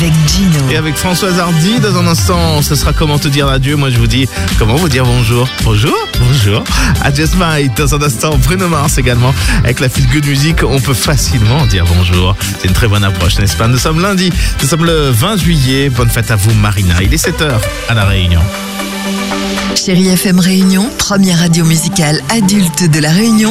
avec Gino. Et avec Françoise Hardy, dans un instant, ce sera comment te dire adieu. Moi, je vous dis comment vous dire bonjour. Bonjour. À Just Might, dans un instant, Bruno Mars également. Avec la Feel Good Music, on peut facilement dire bonjour. C'est une très bonne approche, n'est-ce pas? Nous sommes lundi, nous sommes le 20 juillet. Bonne fête à vous, Marina. Il est 7h à La Réunion. Chérie FM Réunion, première radio musicale adulte de La Réunion.